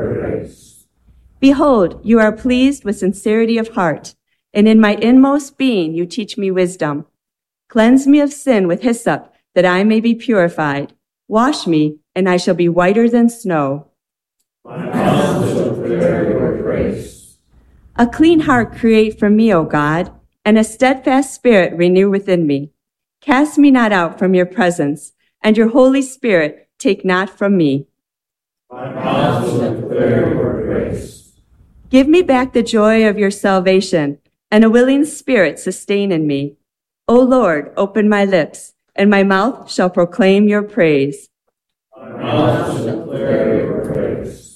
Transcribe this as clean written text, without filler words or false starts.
your grace. Behold, you are pleased with sincerity of heart, and in my inmost being you teach me wisdom. Cleanse me of sin with hyssop, that I may be purified. Wash me, and I shall be whiter than snow. My mouth shall declare your grace. A clean heart create for me, O God, and a steadfast spirit renew within me. Cast me not out from your presence, and your Holy Spirit take not from me. My mouth shall declare your grace. Give me back the joy of your salvation, and a willing spirit sustain in me. O Lord, open my lips, and my mouth shall proclaim your praise. My mouth shall declare your grace.